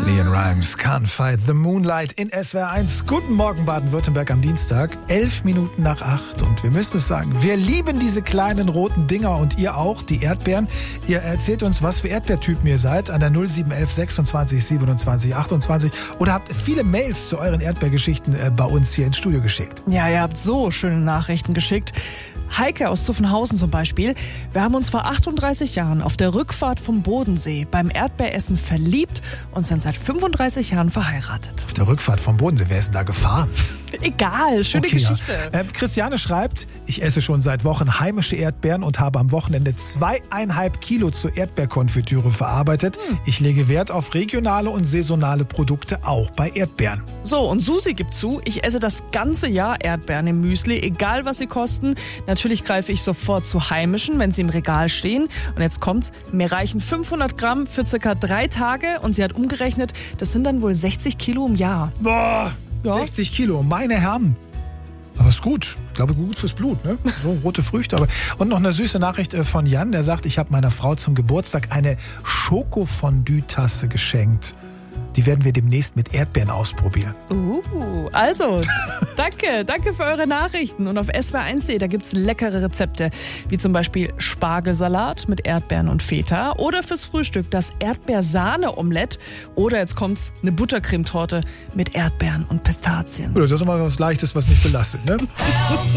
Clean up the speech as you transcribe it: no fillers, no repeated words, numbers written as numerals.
LeAnn Rimes, Can't Fight the Moonlight in SWR 1. Guten Morgen Baden-Württemberg am Dienstag, 11 Minuten nach 8. Und wir müssen es sagen, wir lieben diese kleinen roten Dinger und ihr auch, die Erdbeeren. Ihr erzählt uns, was für Erdbeertypen ihr seid an der 0711 26 27 28 oder habt viele Mails zu euren Erdbeergeschichten bei uns hier ins Studio geschickt. Ja, ihr habt so schöne Nachrichten geschickt. Heike aus Zuffenhausen zum Beispiel. Wir haben uns vor 38 Jahren auf der Rückfahrt vom Bodensee beim Erdbeeressen verliebt und sind seit 35 Jahren verheiratet. Auf der Rückfahrt vom Bodensee, wer ist denn da gefahren? Egal, schöne Geschichte. Ja. Christiane schreibt, ich esse schon seit Wochen heimische Erdbeeren und habe am Wochenende 2,5 Kilo zur Erdbeerkonfitüre verarbeitet. Ich lege Wert auf regionale und saisonale Produkte, auch bei Erdbeeren. So, und Susi gibt zu, ich esse das ganze Jahr Erdbeeren im Müsli, egal was sie kosten. Natürlich greife ich sofort zu heimischen, wenn sie im Regal stehen. Und jetzt kommt's, mir reichen 500 Gramm für circa 3 Tage. Und sie hat umgerechnet, das sind dann wohl 60 Kilo im Jahr. Boah, ja. 60 Kilo, meine Herren. Aber ist gut. Ich glaube, gut fürs Blut, ne? So rote Früchte. Aber. Und noch eine süße Nachricht von Jan, der sagt, ich habe meiner Frau zum Geburtstag eine Schokofondue-Tasse geschenkt. Die werden wir demnächst mit Erdbeeren ausprobieren. Also, danke für eure Nachrichten. Und auf swr1.de, da gibt's leckere Rezepte, wie zum Beispiel Spargelsalat mit Erdbeeren und Feta oder fürs Frühstück das Erdbeersahne-Omelett oder jetzt kommt's, eine Buttercremetorte mit Erdbeeren und Pistazien. Das ist immer was Leichtes, was nicht belastet, ne?